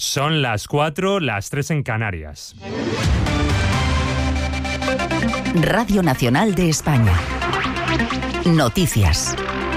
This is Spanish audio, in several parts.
Son las 4, las 3 en Canarias. Radio Nacional de España. Noticias.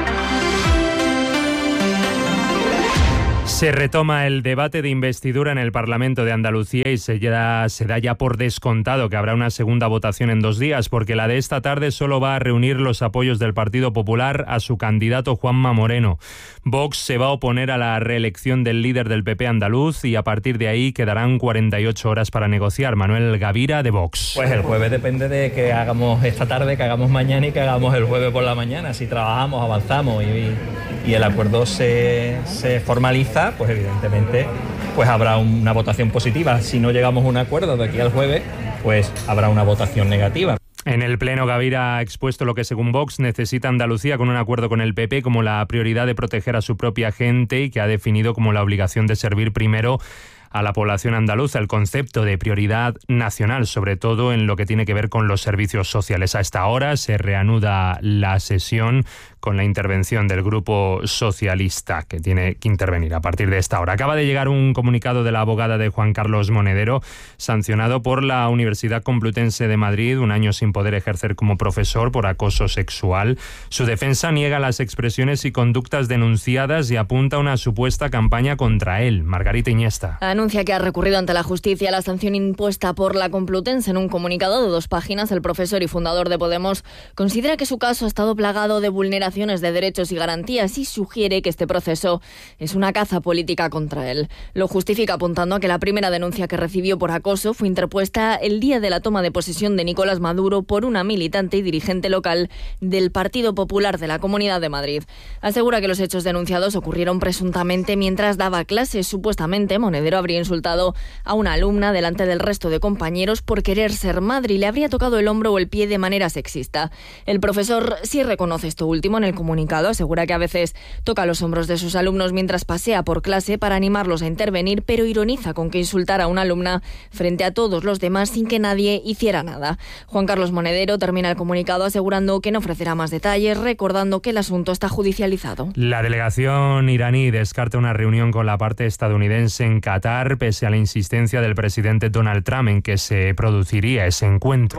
Se retoma el debate de investidura en el Parlamento de Andalucía y se da ya por descontado que habrá una segunda votación en 2 días, porque la de esta tarde solo va a reunir los apoyos del Partido Popular a su candidato Juanma Moreno. Vox se va a oponer a la reelección del líder del PP andaluz y a partir de ahí quedarán 48 horas para negociar. Manuel Gavira, de Vox. Pues el jueves depende de que hagamos esta tarde, que hagamos mañana y que hagamos el jueves por la mañana. Si trabajamos, avanzamos y el acuerdo se formaliza, pues evidentemente pues habrá una votación positiva. Si no llegamos a un acuerdo de aquí al jueves, pues habrá una votación negativa. En el Pleno, Gavira ha expuesto lo que según Vox necesita Andalucía con un acuerdo con el PP como la prioridad de proteger a su propia gente y que ha definido como la obligación de servir primero a la población andaluza, el concepto de prioridad nacional, sobre todo en lo que tiene que ver con los servicios sociales. A esta hora se reanuda la sesión con la intervención del Grupo Socialista, que tiene que intervenir a partir de esta hora. Acaba de llegar un comunicado de la abogada de Juan Carlos Monedero, sancionado por la Universidad Complutense de Madrid, 1 año sin poder ejercer como profesor por acoso sexual. Su defensa niega las expresiones y conductas denunciadas y apunta a una supuesta campaña contra él. Margarita Iniesta. Anuncia que ha recurrido ante la justicia la sanción impuesta por la Complutense. En un comunicado de 2 páginas, el profesor y fundador de Podemos considera que su caso ha estado plagado de vulneraciones de derechos y garantías y sugiere que este proceso es una caza política contra él. Lo justifica apuntando a que la primera denuncia que recibió por acoso fue interpuesta el día de la toma de posesión de Nicolás Maduro por una militante y dirigente local del Partido Popular de la Comunidad de Madrid. Asegura que los hechos denunciados ocurrieron presuntamente mientras daba clases. Supuestamente, Monedero habría insultado a una alumna delante del resto de compañeros por querer ser madre y le habría tocado el hombro o el pie de manera sexista. El profesor sí reconoce esto último en el comunicado. Asegura que a veces toca los hombros de sus alumnos mientras pasea por clase para animarlos a intervenir, pero ironiza con que insultara a una alumna frente a todos los demás sin que nadie hiciera nada. Juan Carlos Monedero termina el comunicado asegurando que no ofrecerá más detalles, recordando que el asunto está judicializado. La delegación iraní descarta una reunión con la parte estadounidense en Qatar, pese a la insistencia del presidente Donald Trump en que se produciría ese encuentro.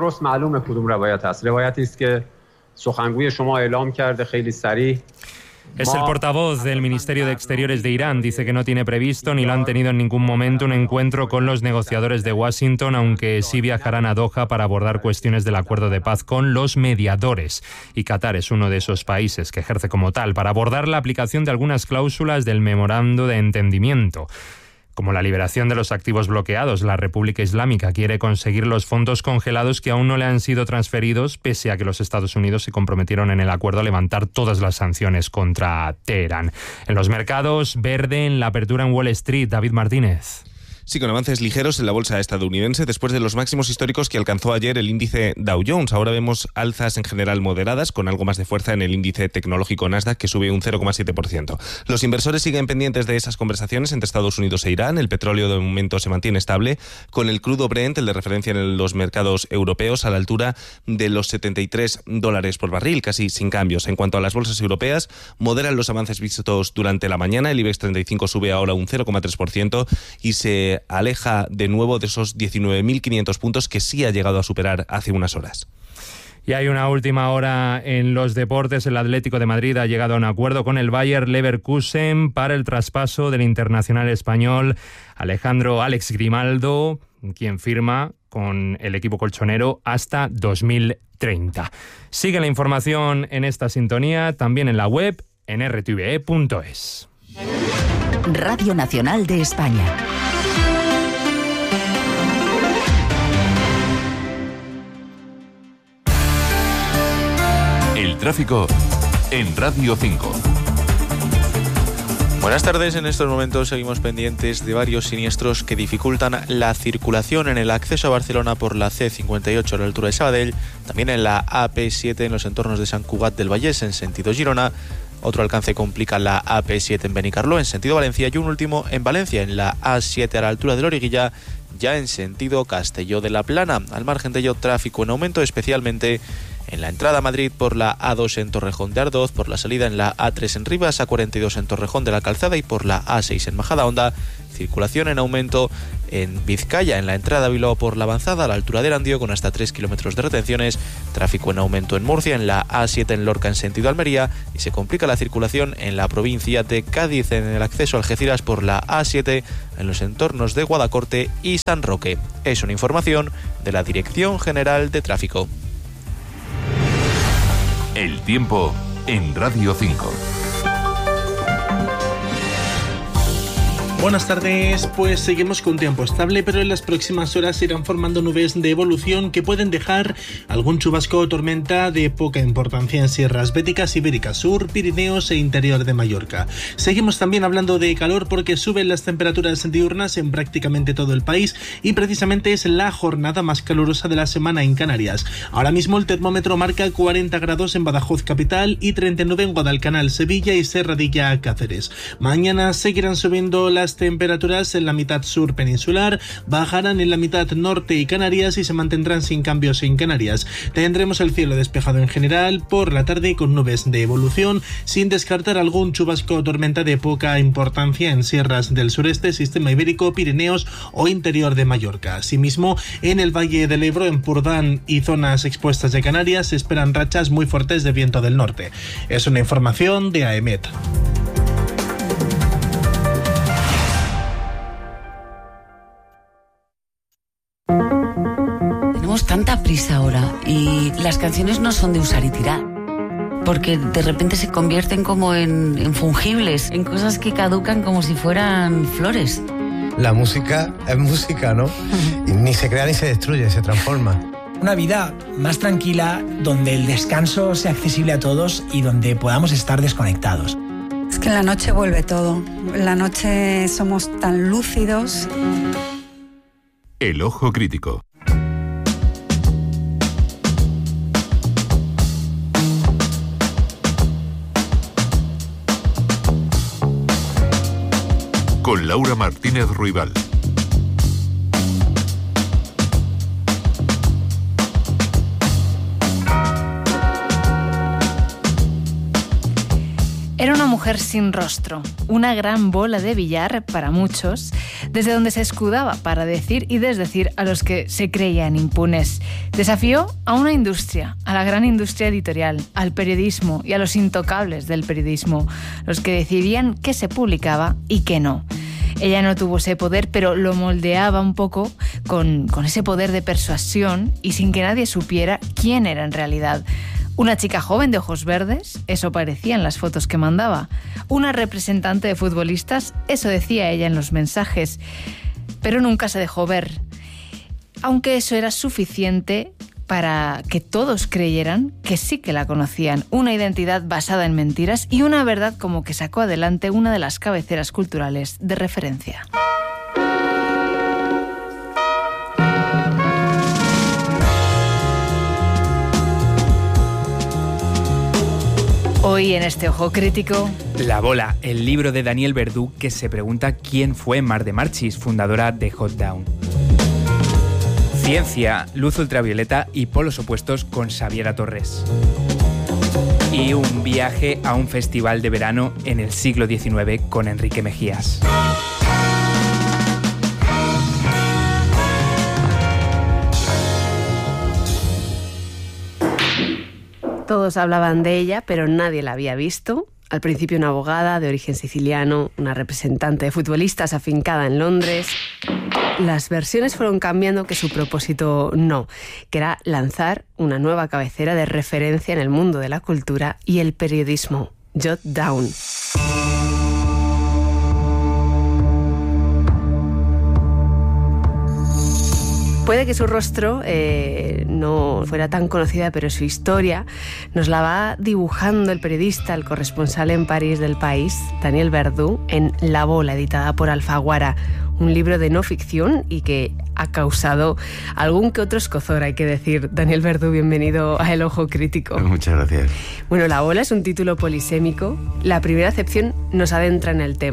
Es el portavoz del Ministerio de Exteriores de Irán. Dice que no tiene previsto ni lo han tenido en ningún momento un encuentro con los negociadores de Washington, aunque sí viajarán a Doha para abordar cuestiones del acuerdo de paz con los mediadores. Y Qatar es uno de esos países que ejerce como tal para abordar la aplicación de algunas cláusulas del memorando de entendimiento. Como la liberación de los activos bloqueados, la República Islámica quiere conseguir los fondos congelados que aún no le han sido transferidos, pese a que los Estados Unidos se comprometieron en el acuerdo a levantar todas las sanciones contra Teherán. En los mercados, verde en la apertura en Wall Street. David Martínez. Sí, con avances ligeros en la bolsa estadounidense después de los máximos históricos que alcanzó ayer el índice Dow Jones. Ahora vemos alzas en general moderadas, con algo más de fuerza en el índice tecnológico Nasdaq, que sube un 0,7%. Los inversores siguen pendientes de esas conversaciones entre Estados Unidos e Irán. El petróleo de momento se mantiene estable, con el crudo Brent, el de referencia en los mercados europeos, a la altura de los $73 por barril, casi sin cambios. En cuanto a las bolsas europeas, moderan los avances vistos durante la mañana. El IBEX 35 sube ahora un 0,3% y se aleja de nuevo de esos 19.500 puntos que sí ha llegado a superar hace unas horas. Y hay una última hora en los deportes. El Atlético de Madrid ha llegado a un acuerdo con el Bayer Leverkusen para el traspaso del internacional español Alex Grimaldo, quien firma con el equipo colchonero hasta 2030. Sigue la información en esta sintonía, también en la web, en rtve.es. Radio Nacional de España. El tráfico en Radio 5. Buenas tardes. En estos momentos seguimos pendientes de varios siniestros que dificultan la circulación en el acceso a Barcelona por la C58 a la altura de Sabadell, también en la AP7 en los entornos de Sant Cugat del Vallès en sentido Girona. Otro alcance complica la AP7 en Benicarló en sentido Valencia y un último en Valencia en la A7 a la altura de Loriguilla, ya en sentido Castelló de la Plana. Al margen de ello, tráfico en aumento, especialmente en la entrada a Madrid por la A2 en Torrejón de Ardoz, por la salida en la A3 en Rivas, A42 en Torrejón de la Calzada y por la A6 en Majadahonda. Circulación en aumento en Vizcaya, en la entrada a Bilbao por la Avanzada, a la altura del Andio, con hasta 3 kilómetros de retenciones. Tráfico en aumento en Murcia, en la A7 en Lorca en sentido Almería, y se complica la circulación en la provincia de Cádiz, en el acceso a Algeciras por la A7, en los entornos de Guadacorte y San Roque. Es una información de la Dirección General de Tráfico. El tiempo en Radio 5. Buenas tardes, pues seguimos con tiempo estable, pero en las próximas horas se irán formando nubes de evolución que pueden dejar algún chubasco o tormenta de poca importancia en sierras béticas, ibéricas sur, Pirineos e interior de Mallorca. Seguimos también hablando de calor porque suben las temperaturas diurnas en prácticamente todo el país y precisamente es la jornada más calurosa de la semana en Canarias. Ahora mismo el termómetro marca 40 grados en Badajoz capital y 39 en Guadalcanal, Sevilla y Serradilla, Cáceres. Mañana seguirán subiendo las temperaturas en la mitad sur peninsular, bajarán en la mitad norte y Canarias y se mantendrán sin cambios en Canarias. Tendremos el cielo despejado en general, por la tarde con nubes de evolución, sin descartar algún chubasco o tormenta de poca importancia en sierras del sureste, sistema ibérico, Pirineos o interior de Mallorca. Asimismo, en el Valle del Ebro, en Purdán y zonas expuestas de Canarias se esperan rachas muy fuertes de viento del norte. Es una información de AEMET. Tenemos tanta prisa ahora y las canciones no son de usar y tirar, porque de repente se convierten como en fungibles, en cosas que caducan como si fueran flores. La música es música, ¿no? Y ni se crea ni se destruye, se transforma. Una vida más tranquila, donde el descanso sea accesible a todos y donde podamos estar desconectados. Es que en la noche vuelve todo. En la noche somos tan lúcidos. El ojo crítico. Con Laura Martínez Ruibal. Era una mujer sin rostro, una gran bola de billar para muchos, desde donde se escudaba para decir y desdecir a los que se creían impunes. Desafió a una industria, a la gran industria editorial, al periodismo y a los intocables del periodismo, los que decidían qué se publicaba y qué no. Ella no tuvo ese poder, pero lo moldeaba un poco con ese poder de persuasión y sin que nadie supiera quién era en realidad. Una chica joven de ojos verdes, eso parecía en las fotos que mandaba. Una representante de futbolistas, eso decía ella en los mensajes. Pero nunca se dejó ver. Aunque eso era suficiente para que todos creyeran que sí que la conocían. Una identidad basada en mentiras y una verdad como que sacó adelante una de las cabeceras culturales de referencia. Hoy en este Ojo Crítico... La bola, el libro de Daniel Verdú que se pregunta quién fue Mar de Marchis, fundadora de Hot Down. Ciencia, luz ultravioleta y polos opuestos con Xaviera Torres. Y un viaje a un festival de verano en el siglo XIX con Enrique Mejías. Todos hablaban de ella, pero nadie la había visto. Al principio una abogada de origen siciliano, una representante de futbolistas afincada en Londres. Las versiones fueron cambiando, que su propósito no, que era lanzar una nueva cabecera de referencia en el mundo de la cultura y el periodismo, Jot Down. Puede que su rostro no fuera tan conocida, pero su historia nos la va dibujando el periodista, el corresponsal en París del País, Daniel Verdú, en La bola, editada por Alfaguara, un libro de no ficción y que ha causado algún que otro escozor, hay que decir. Daniel Verdú, bienvenido a El Ojo Crítico. Muchas gracias. Bueno, La bola es un título polisémico. La primera acepción nos adentra en el tema.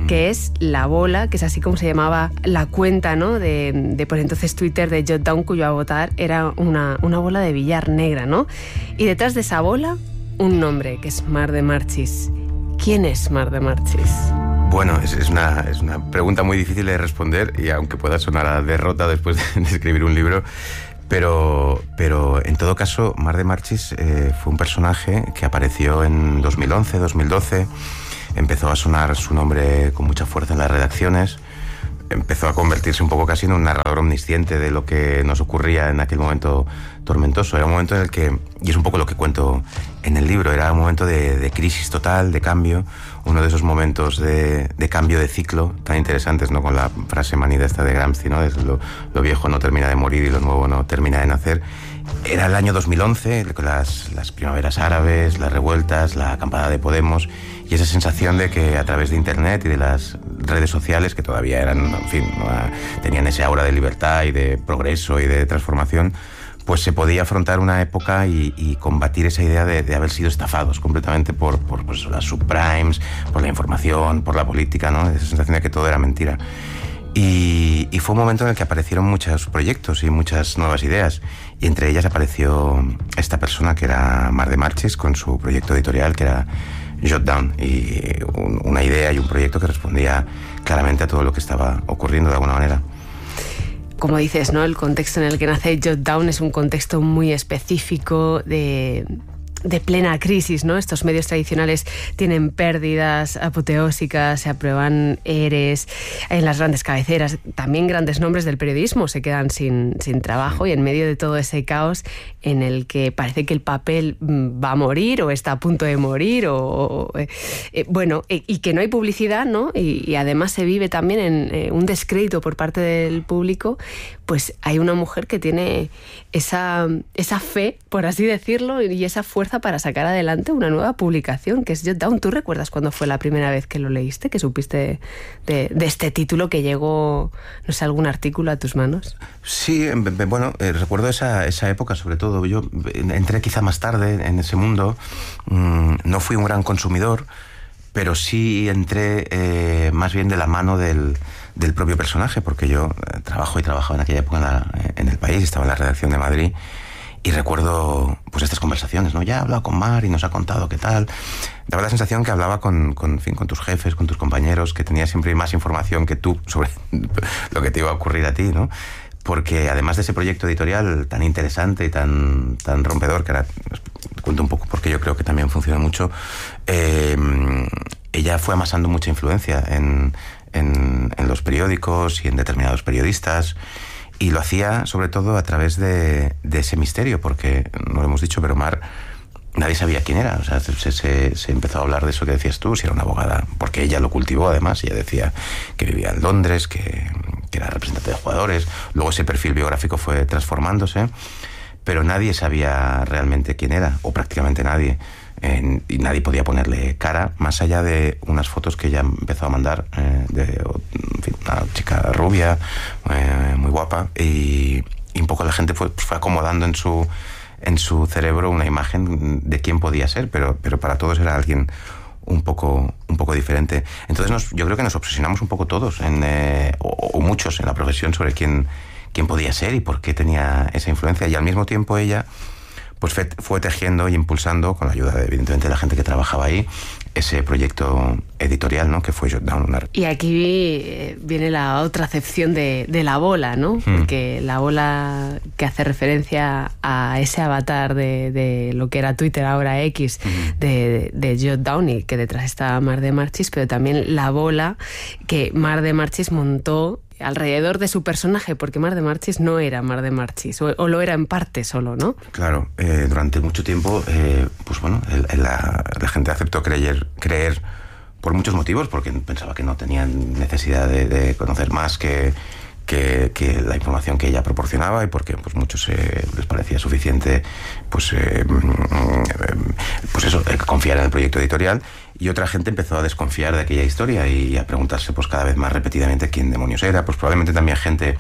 que es La Bola, que es así como se llamaba la cuenta, ¿no? de por entonces Twitter de Jotdown, cuyo avatar era una bola de billar negra, ¿no? Y detrás de esa bola, un nombre, que es Mar de Marchis. ¿Quién es Mar de Marchis? Bueno, es una pregunta muy difícil de responder, y aunque pueda sonar a derrota después de escribir un libro, pero en todo caso, Mar de Marchis fue un personaje que apareció en 2011, 2012, empezó a sonar su nombre con mucha fuerza en las redacciones, empezó a convertirse un poco casi en un narrador omnisciente de lo que nos ocurría en aquel momento tormentoso. Era un momento en el que, y es un poco lo que cuento en el libro, era un momento de crisis total, de cambio, uno de esos momentos de cambio de ciclo tan interesantes, ¿no? Con la frase manida esta de Gramsci, ¿no? Es lo viejo no termina de morir y lo nuevo no termina de nacer. Era el año 2011, con las primaveras árabes, las revueltas, la acampada de Podemos, y esa sensación de que a través de Internet y de las redes sociales, que todavía eran, en fin, tenían ese aura de libertad y de progreso y de transformación, pues se podía afrontar una época y combatir esa idea de haber sido estafados completamente por pues, las subprimes, por la información, por la política, ¿no? Esa sensación de que todo era mentira. Y fue un momento en el que aparecieron muchos proyectos y muchas nuevas ideas, y entre ellas apareció esta persona que era Mar de Marchis con su proyecto editorial, que era Jotdown, y una idea y un proyecto que respondía claramente a todo lo que estaba ocurriendo de alguna manera. Como dices, ¿no? El contexto en el que nace Jotdown es un contexto muy específico de plena crisis, ¿no? Estos medios tradicionales tienen pérdidas apoteósicas, se aprueban ERES, en las grandes cabeceras, también grandes nombres del periodismo se quedan sin trabajo, y en medio de todo ese caos en el que parece que el papel va a morir o está a punto de morir, y que no hay publicidad, ¿no? Y además se vive también en un descrédito por parte del público, pues hay una mujer que tiene esa fe, por así decirlo, y esa fuerza para sacar adelante una nueva publicación, que es Jotdown. ¿Tú recuerdas cuándo fue la primera vez que lo leíste, que supiste de este título, que llegó, no sé, algún artículo a tus manos? Sí, bueno, recuerdo esa época sobre todo. Yo entré quizá más tarde en ese mundo, no fui un gran consumidor, pero sí entré más bien de la mano del propio personaje, porque yo trabajo y trabajaba en aquella época en El País, estaba en la redacción de Madrid, y recuerdo pues estas conversaciones, ¿no? Ya he hablado con Mar y nos ha contado qué tal. Daba la sensación que hablaba con tus jefes, con tus compañeros, que tenía siempre más información que tú sobre lo que te iba a ocurrir a ti, ¿no? Porque además de ese proyecto editorial tan interesante y tan rompedor, que ahora cuento un poco porque yo creo que también funciona mucho, ella fue amasando mucha influencia en los periódicos y en determinados periodistas, y lo hacía sobre todo a través de ese misterio, porque no lo hemos dicho, pero Mar, nadie sabía quién era. O sea, se empezó a hablar de eso que decías tú, si era una abogada, porque ella lo cultivó además. Ella decía que vivía en Londres, que era representante de jugadores. Luego ese perfil biográfico fue transformándose, pero nadie sabía realmente quién era, o prácticamente nadie. Y nadie podía ponerle cara, más allá de unas fotos que ella empezó a mandar de una chica rubia, muy guapa, y un poco la gente fue acomodando en su cerebro una imagen de quién podía ser, pero para todos era alguien un poco diferente. Entonces yo creo que nos obsesionamos un poco todos, o muchos en la profesión, sobre quién podía ser y por qué tenía esa influencia, y al mismo tiempo ella pues fue tejiendo y impulsando, con la ayuda evidentemente de la gente que trabajaba ahí, ese proyecto editorial, ¿no? Que fue Jotdown. Y aquí viene la otra acepción de la bola, ¿no? Porque la bola que hace referencia a ese avatar de lo que era Twitter, ahora X, de Jotdown, y que detrás está Mar de Marchis, pero también la bola que Mar de Marchis montó alrededor de su personaje, porque Mar de Marchis no era Mar de Marchis, o lo era en parte solo, ¿no? Claro, durante mucho tiempo, pues bueno, la gente aceptó creer por muchos motivos, porque pensaba que no tenían necesidad de conocer más que la información que ella proporcionaba, y porque pues muchos les parecía suficiente pues eso, confiar en el proyecto editorial, y otra gente empezó a desconfiar de aquella historia y a preguntarse pues cada vez más repetidamente quién demonios era. Pues probablemente también gente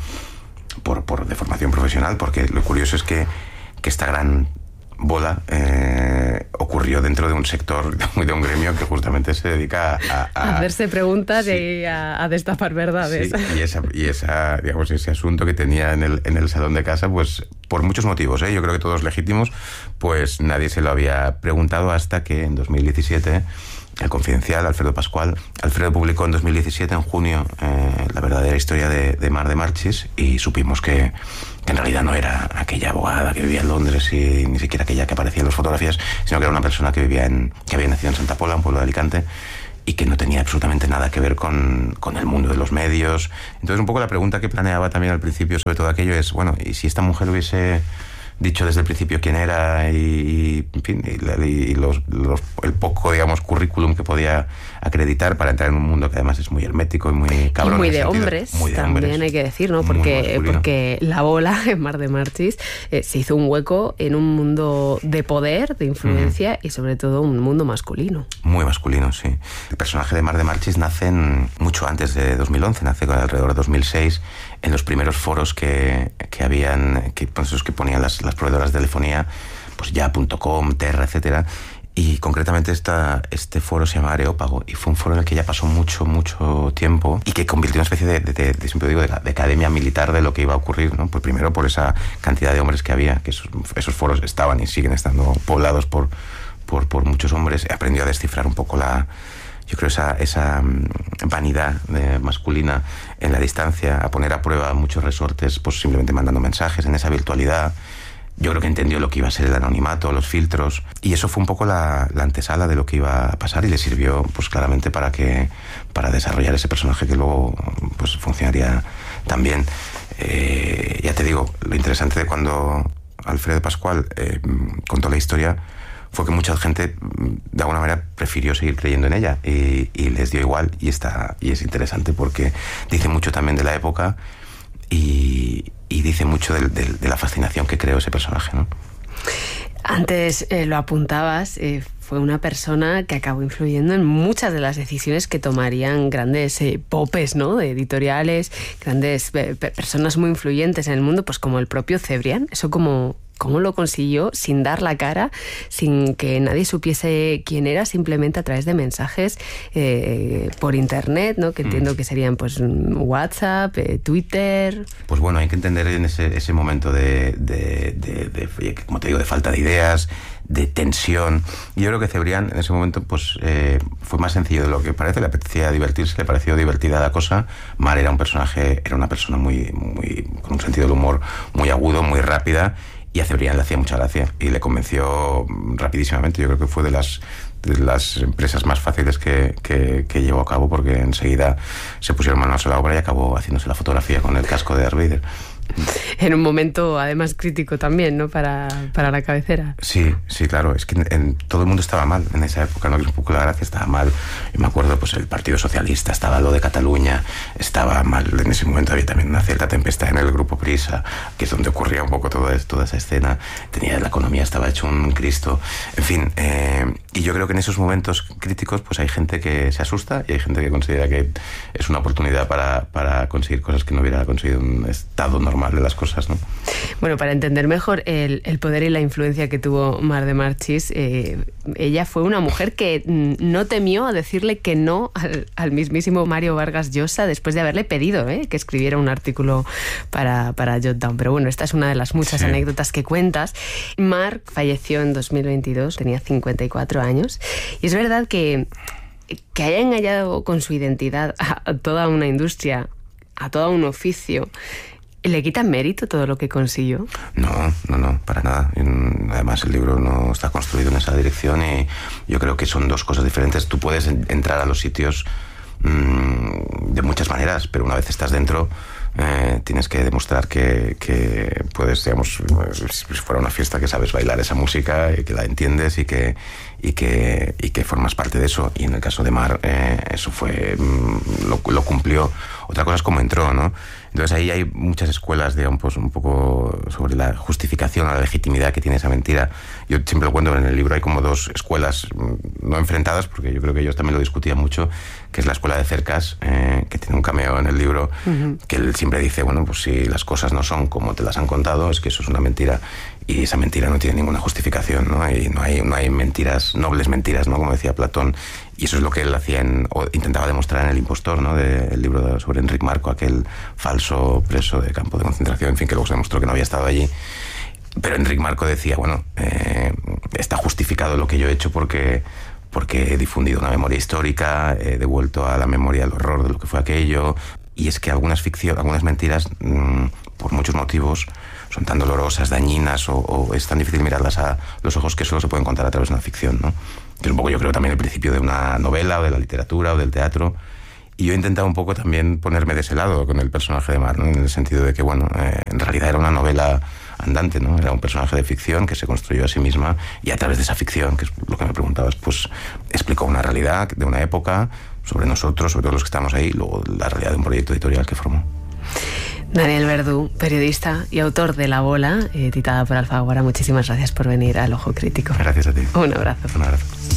de formación profesional, porque lo curioso es que esta gran bola ocurrió dentro de un sector, de un gremio que justamente se dedica a hacerse preguntas y a destapar verdades. Sí, y ese asunto que tenía en el salón de casa, pues por muchos motivos, yo creo que todos legítimos, pues nadie se lo había preguntado hasta que en 2017 el Confidencial, Alfredo publicó en 2017, en junio, la verdadera historia de Mar de Marchis, y supimos que en realidad no era aquella abogada que vivía en Londres y ni siquiera aquella que aparecía en las fotografías, sino que era una persona que había nacido en Santa Pola, un pueblo de Alicante, y que no tenía absolutamente nada que ver con el mundo de los medios. Entonces, un poco la pregunta que planeaba también al principio sobre todo aquello es, bueno, ¿y si esta mujer hubiese dicho desde el principio quién era y en fin, el poco, digamos, currículum que podía acreditar para entrar en un mundo que además es muy hermético y muy cabrón? Y muy de hombres, también hay que decir, ¿no? Porque la bola en Mar de Marchis se hizo un hueco en un mundo de poder, de influencia y sobre todo un mundo masculino. Muy masculino, sí. El personaje de Mar de Marchis nace mucho antes de 2011, nace alrededor de 2006, en los primeros foros que habían, pues esos que ponían las proveedoras de telefonía, pues ya.com, Terra, etcétera. Y concretamente este foro se llama Areópago, y fue un foro en el que ella pasó mucho tiempo y que convirtió en una especie de siempre digo, de academia militar de lo que iba a ocurrir, ¿no? Pues primero por esa cantidad de hombres que había, que esos foros estaban y siguen estando poblados por muchos hombres. Aprendió a descifrar un poco yo creo esa vanidad masculina en la distancia, a poner a prueba muchos resortes, pues simplemente mandando mensajes en esa virtualidad. Yo creo que entendió lo que iba a ser el anonimato, los filtros, y eso fue un poco la antesala de lo que iba a pasar, y le sirvió pues claramente para desarrollar ese personaje que luego pues funcionaría tan bien. Ya te digo, lo interesante de cuando Alfredo Pascual contó la historia fue que mucha gente de alguna manera prefirió seguir creyendo en ella y les dio igual, y es interesante porque dice mucho también de la época y dice mucho de la fascinación que creó ese personaje, ¿no? Antes lo apuntabas, fue una persona que acabó influyendo en muchas de las decisiones que tomarían grandes popes, ¿no? De editoriales, grandes personas muy influyentes en el mundo, pues como el propio Cebrián. Eso ¿Cómo lo consiguió sin dar la cara, sin que nadie supiese quién era, simplemente a través de mensajes por internet, ¿no? Que entiendo que serían pues WhatsApp, Twitter? Pues bueno, hay que entender en ese momento de como te digo, de falta de ideas, de tensión. Y yo creo que Cebrián en ese momento pues fue más sencillo de lo que parece. Le apetecía divertirse, le pareció divertida la cosa. Mar era una persona muy con un sentido del humor muy agudo, muy rápida, y a Cebrián le hacía mucha gracia y le convenció rapidísimamente. Yo creo que fue de las empresas más fáciles que llevó a cabo, porque enseguida se pusieron manos a la obra y acabó haciéndose la fotografía con el casco de Darth Vader. En un momento además crítico también, ¿no? Para la cabecera. Sí, claro. Es que todo el mundo estaba mal en esa época, ¿no? Que es un poco la gracia, estaba mal. Yo me acuerdo, pues el Partido Socialista, estaba lo de Cataluña, estaba mal. En ese momento había también una cierta tempestad en el Grupo Prisa, que es donde ocurría un poco toda esa escena. La economía estaba hecho un Cristo. En fin, y yo creo que en esos momentos críticos pues hay gente que se asusta y hay gente que considera que es una oportunidad para conseguir cosas que no hubiera conseguido un estado normal de las cosas, ¿no? Bueno, para entender mejor el poder y la influencia que tuvo Mar de Marchis, ella fue una mujer que no temió a decirle que no al mismísimo Mario Vargas Llosa después de haberle pedido que escribiera un artículo para Jotdown. Pero bueno, esta es una de las muchas anécdotas que cuentas. Mar falleció en 2022, tenía 54 años, y es verdad que haya engañado con su identidad a toda una industria, a todo un oficio, ¿le quita mérito todo lo que consiguió? No, para nada. Además, el libro no está construido en esa dirección y yo creo que son dos cosas diferentes. Tú puedes entrar a los sitios de muchas maneras, pero una vez estás dentro tienes que demostrar que puedes, digamos, si fuera una fiesta, que sabes bailar esa música y que la entiendes y que formas parte de eso. Y en el caso de Mar eso fue lo cumplió Otra cosa es cómo entró, ¿no? Entonces ahí hay muchas escuelas, digamos, pues, un poco sobre la justificación, la legitimidad que tiene esa mentira. Yo siempre lo cuento en el libro, hay como dos escuelas no enfrentadas, porque yo creo que ellos también lo discutían mucho, que es la escuela de Cercas, que tiene un cameo en el libro, que él siempre dice, bueno, pues si las cosas no son como te las han contado, es que eso es una mentira, y esa mentira no tiene ninguna justificación, ¿no? Y no hay mentiras, nobles mentiras, ¿no? Como decía Platón, y eso es lo que él hacía o intentaba demostrar en El impostor, ¿no? Del libro sobre Enric Marco, aquel falso preso de campo de concentración, en fin, que luego se demostró que no había estado allí. Pero Enric Marco decía, bueno, está justificado lo que yo he hecho porque he difundido una memoria histórica, he devuelto a la memoria el horror de lo que fue aquello. Y es que algunas mentiras, por muchos motivos, son tan dolorosas, dañinas, o es tan difícil mirarlas a los ojos que solo se pueden contar a través de una ficción, ¿no? Que es un poco, yo creo, también el principio de una novela, o de la literatura, o del teatro. Y yo he intentado un poco también ponerme de ese lado con el personaje de Mar, ¿no? En el sentido de que, bueno, en realidad era una novela andante, ¿no? Era un personaje de ficción que se construyó a sí misma, y a través de esa ficción, que es lo que me preguntabas, pues explicó una realidad de una época sobre nosotros, sobre todos los que estamos ahí, y luego la realidad de un proyecto editorial que formó. Daniel Verdú, periodista y autor de La Bola, editada por Alfaguara. Muchísimas gracias por venir al Ojo Crítico. Gracias a ti. Un abrazo. Un abrazo.